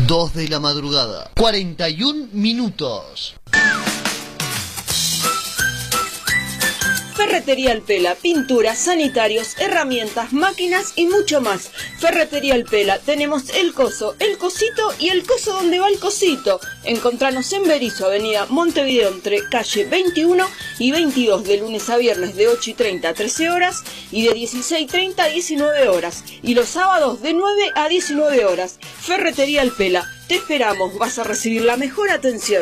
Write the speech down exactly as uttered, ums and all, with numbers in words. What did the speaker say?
dos de la madrugada, cuarenta y un minutos. Ferretería El Pela, pinturas, sanitarios, herramientas, máquinas y mucho más. Ferretería El Pela, tenemos el coso, el cosito y el coso donde va el cosito. Encontranos en Berisso, avenida Montevideo, entre calle veintiuno y veintidós, de lunes a viernes de ocho y treinta a trece horas y de dieciséis y treinta a diecinueve horas. Y los sábados de nueve a diecinueve horas. Ferretería El Pela, te esperamos, vas a recibir la mejor atención.